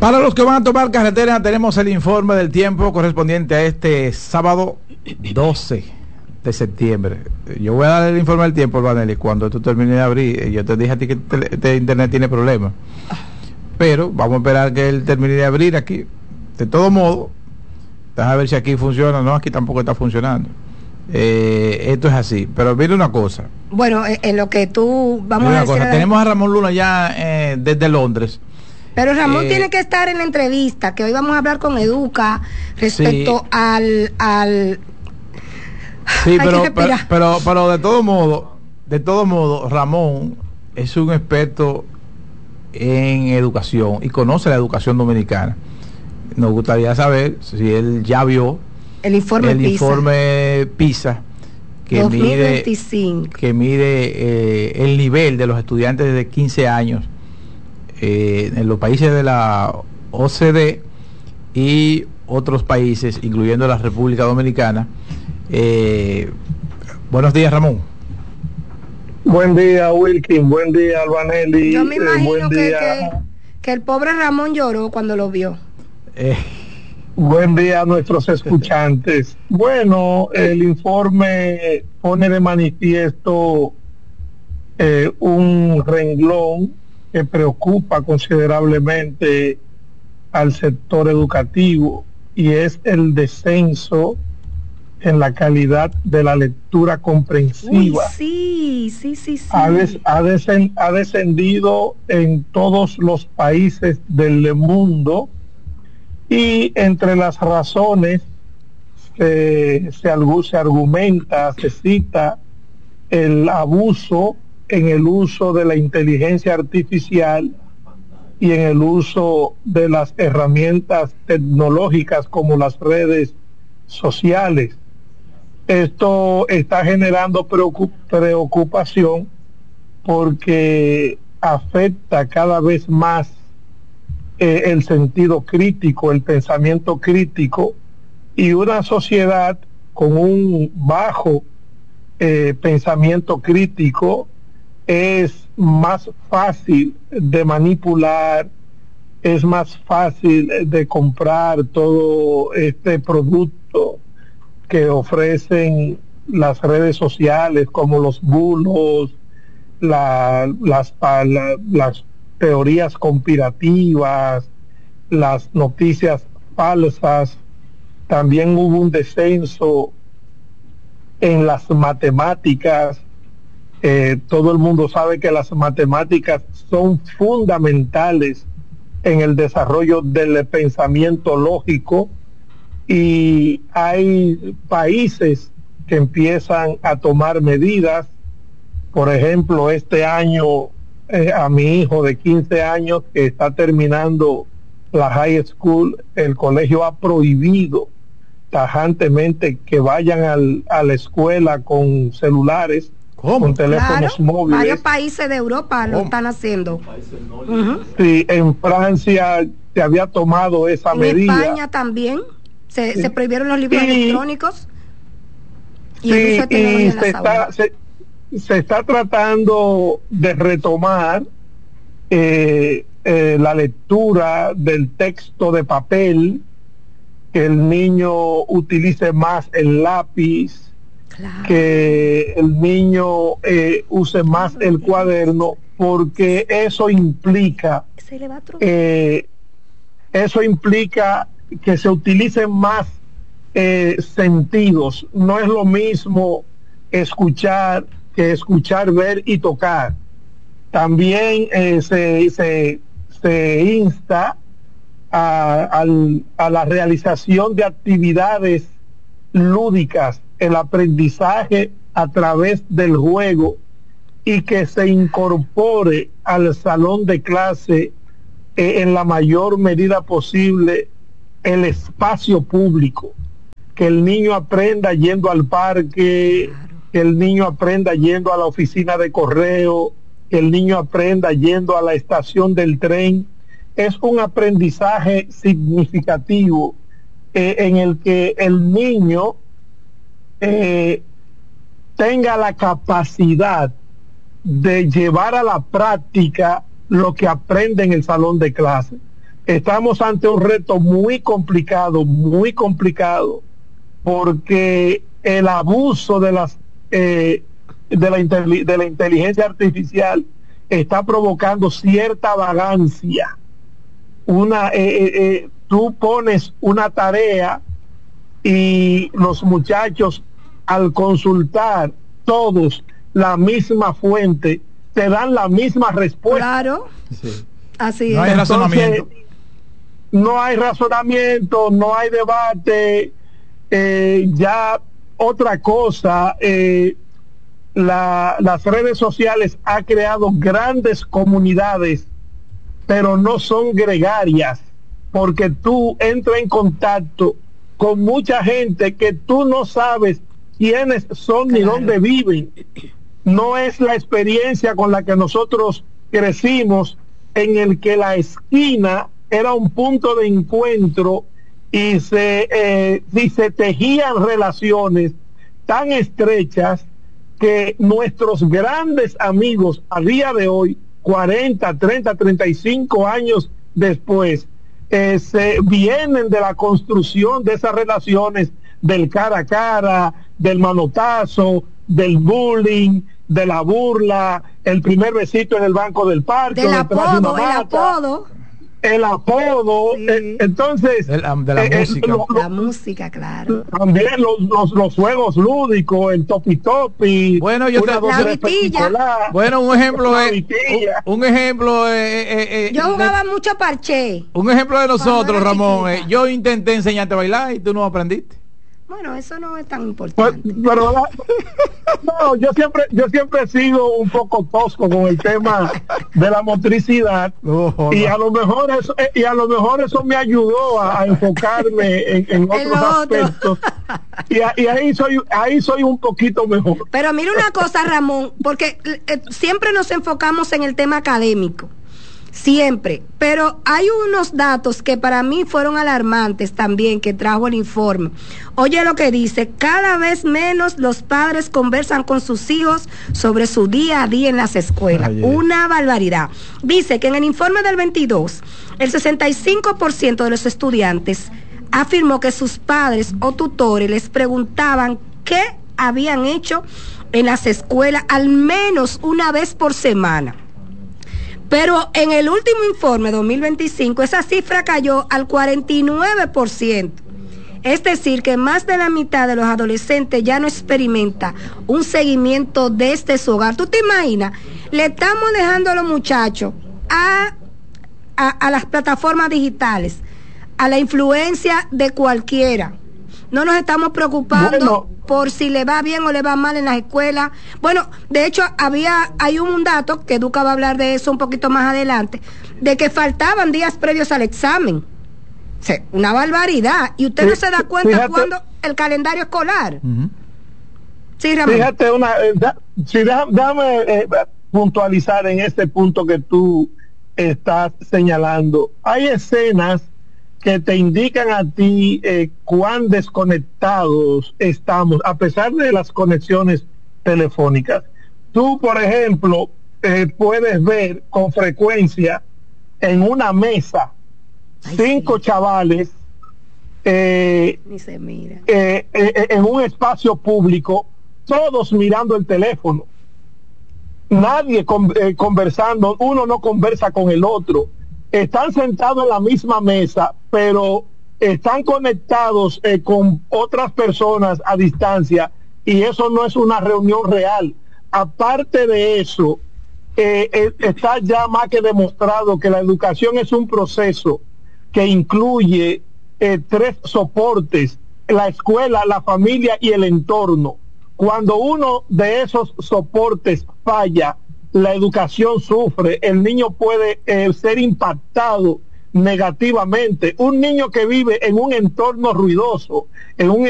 Para los que van a tomar carretera, tenemos el informe del tiempo correspondiente a este sábado 12 de septiembre. Yo voy a dar el informe del tiempo, Vanelli, cuando tú termines de abrir. Yo te dije a ti que este internet tiene problemas, pero vamos a esperar que él termine de abrir aquí. De todo modo, déjame ver si aquí funciona. No, aquí tampoco está funcionando. Esto es así, pero mire una cosa. Bueno, en lo que tú vamos a decir, tenemos a Ramón Luna ya desde Londres. Pero Ramón tiene que estar en la entrevista, que hoy vamos a hablar con Educa respecto sí. al sí, pero de todo modo, Ramón es un experto en educación y conoce la educación dominicana. Nos gustaría saber si él ya vio el informe PISA que 2025. mide el nivel de los estudiantes de 15 años en los países de la OCDE y otros países, incluyendo la República Dominicana. Buenos días, Ramón. Buen día, Wilkin. Buen día, Albanelli. Yo me imagino que el pobre Ramón lloró cuando lo vio. Buen día a nuestros escuchantes. Bueno, el informe pone de manifiesto un renglón que preocupa considerablemente al sector educativo, y es el descenso en la calidad de la lectura comprensiva. Uy, sí. Ha descendido en todos los países del mundo, y entre las razones que se argumenta, se cita el abuso en el uso de la inteligencia artificial y en el uso de las herramientas tecnológicas como las redes sociales. Esto está generando preocupación porque afecta cada vez más el sentido crítico, el pensamiento crítico, y una sociedad con un bajo pensamiento crítico es más fácil de manipular, es más fácil de comprar todo este producto que ofrecen las redes sociales, como los bulos, las teorías conspirativas, las noticias falsas. También hubo un descenso en las matemáticas. Todo el mundo sabe que las matemáticas son fundamentales en el desarrollo del pensamiento lógico, y hay países que empiezan a tomar medidas. Por ejemplo, este año a mi hijo de 15 años que está terminando la high school, el colegio ha prohibido tajantemente que vayan a la escuela con celulares. ¿Cómo? Con teléfonos móviles. Varios países de Europa lo están haciendo. Sí, en Francia se había tomado esa medida. En España también se prohibieron los libros electrónicos y el uso de tecnología en las aulas. Se está tratando de retomar la lectura del texto de papel, que el niño utilice más el lápiz, claro, que el niño use más el cuaderno, porque eso implica que se utilicen más sentidos. No es lo mismo escuchar que escuchar, ver y tocar. También se insta a la realización de actividades lúdicas, el aprendizaje a través del juego, y que se incorpore al salón de clase en la mayor medida posible el espacio público, que el niño aprenda yendo al parque, que el niño aprenda yendo a la oficina de correo, que el niño aprenda yendo a la estación del tren. Es un aprendizaje significativo en el que el niño tenga la capacidad de llevar a la práctica lo que aprende en el salón de clase. estamos ante un reto muy complicado, porque el abuso de la inteligencia artificial está provocando cierta vagancia. Tú pones una tarea y los muchachos, al consultar todos la misma fuente, te dan la misma respuesta. Claro, sí. Así no es. Hay razonamiento. No hay razonamiento, no hay debate. Ya otra cosa, las redes sociales han creado grandes comunidades, pero no son gregarias, porque tú entras en contacto con mucha gente que tú no sabes quiénes son ni dónde viven. No es la experiencia con la que nosotros crecimos, en el que la esquina era un punto de encuentro y se tejían relaciones tan estrechas que nuestros grandes amigos a día de hoy, 40, 30, 35 años después, se vienen de la construcción de esas relaciones, del cara a cara, del manotazo, del bullying, de la burla, el primer besito en el banco del parque, del apodo, sí. Entonces de la música, la música, claro, también los juegos lúdicos, el topi, bueno, la vitilla. Bueno, un ejemplo yo jugaba mucho parché. Un ejemplo de nosotros, Ramón, yo intenté enseñarte a bailar y tú no aprendiste. Bueno, eso no es tan importante. Pero no, yo siempre he sido un poco tosco con el tema de la motricidad, y a lo mejor eso me ayudó a enfocarme en otros aspectos. Y ahí soy un poquito mejor. Pero mira una cosa, Ramón, porque siempre nos enfocamos en el tema académico. Siempre, pero hay unos datos que para mí fueron alarmantes también, que trajo el informe. Oye lo que dice: cada vez menos los padres conversan con sus hijos sobre su día a día en las escuelas. Una barbaridad. Dice que en el informe del 22, el 65% de los estudiantes afirmó que sus padres o tutores les preguntaban qué habían hecho en las escuelas al menos una vez por semana. Pero en el último informe 2025 esa cifra cayó al 49%. Es decir, que más de la mitad de los adolescentes ya no experimenta un seguimiento desde su hogar. ¿Tú te imaginas? Le estamos dejando a los muchachos a las plataformas digitales, a la influencia de cualquiera. No nos estamos preocupando por si le va bien o le va mal en las escuelas. Bueno, de hecho hay un dato que Educa va a hablar de eso un poquito más adelante, de que faltaban días previos al examen. O sea, una barbaridad. Y usted no se da cuenta cuando el calendario escolar. Sí, Ramón. Fíjate déjame puntualizar en este punto que tú estás señalando. Hay escenas que te indican a ti cuán desconectados estamos, a pesar de las conexiones telefónicas. Tú, por ejemplo, puedes ver con frecuencia en una mesa 5 chavales ni se mira. En un espacio público, todos mirando el teléfono, nadie conversando, uno no conversa con el otro. Están sentados en la misma mesa, pero están conectados con otras personas a distancia, y eso no es una reunión real. Aparte de eso, está ya más que demostrado que la educación es un proceso que incluye 3 soportes: la escuela, la familia y el entorno. Cuando uno de esos soportes falla, la educación sufre, el niño puede ser impactado negativamente. Un niño que vive en un entorno ruidoso, en un